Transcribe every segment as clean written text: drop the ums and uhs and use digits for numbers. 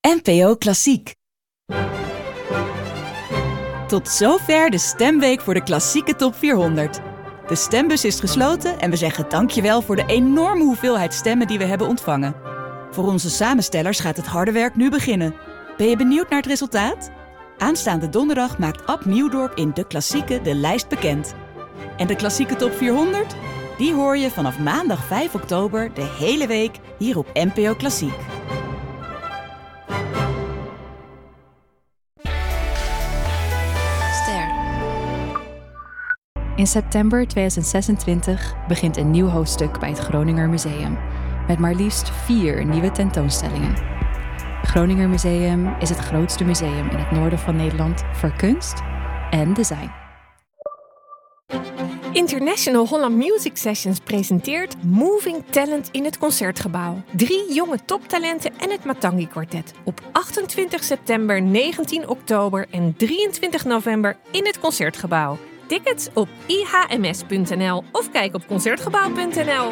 NPO Klassiek. Tot zover de stemweek voor de klassieke top 400. De stembus is gesloten en we zeggen dankjewel voor de enorme hoeveelheid stemmen die we hebben ontvangen. Voor onze samenstellers gaat het harde werk nu beginnen. Ben je benieuwd naar het resultaat? Aanstaande donderdag maakt Ab Nieuwdorp in De Klassieke de lijst bekend. En de klassieke top 400? Die hoor je vanaf maandag 5 oktober de hele week hier op NPO Klassiek. In september 2026 begint een nieuw hoofdstuk bij het Groninger Museum, met maar liefst 4 nieuwe tentoonstellingen. Het Groninger Museum is het grootste museum in het noorden van Nederland voor kunst en design. International Holland Music Sessions presenteert Moving Talent in het Concertgebouw. 3 jonge toptalenten en het Matangi Quartet. Op 28 september, 19 oktober en 23 november in het Concertgebouw. Tickets op ihms.nl of kijk op concertgebouw.nl.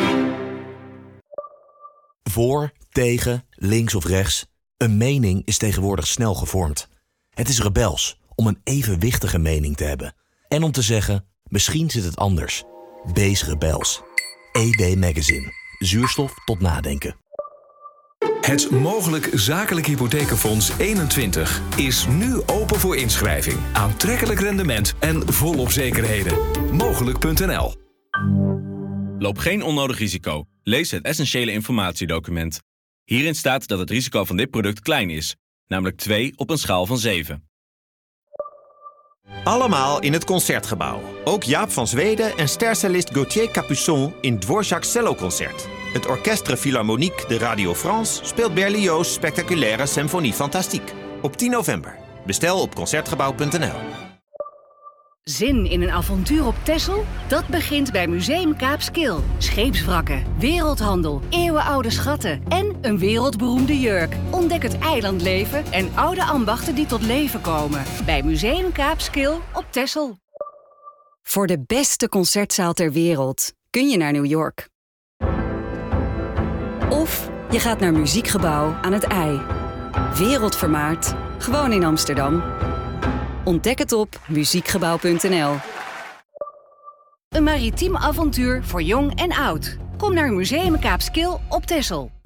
Voor, tegen, links of rechts. Een mening is tegenwoordig snel gevormd. Het is rebels om een evenwichtige mening te hebben. En om te zeggen, misschien zit het anders. Wees rebels. ED Magazine. Zuurstof tot nadenken. Het Mogelijk Zakelijk Hypothekenfonds 21 is nu open voor inschrijving. Aantrekkelijk rendement en volop zekerheden. Mogelijk.nl. Loop geen onnodig risico. Lees het essentiële informatiedocument. Hierin staat dat het risico van dit product klein is, namelijk 2 op een schaal van 7. Allemaal in het Concertgebouw. Ook Jaap van Zweden en stercellist Gauthier Capuçon in Dvorak celloconcert. Het Orchestre Philharmonique de Radio France speelt Berlioz' spectaculaire Symphonie Fantastique. Op 10 november. Bestel op concertgebouw.nl. Zin in een avontuur op Texel? Dat begint bij Museum Kaapskil. Scheepswrakken, wereldhandel, eeuwenoude schatten en een wereldberoemde jurk. Ontdek het eilandleven en oude ambachten die tot leven komen. Bij Museum Kaapskil op Texel. Voor de beste concertzaal ter wereld kun je naar New York. Of je gaat naar Muziekgebouw aan het IJ. Wereldvermaard, gewoon in Amsterdam. Ontdek het op muziekgebouw.nl. Een maritiem avontuur voor jong en oud. Kom naar Museum Kaapskil op Texel.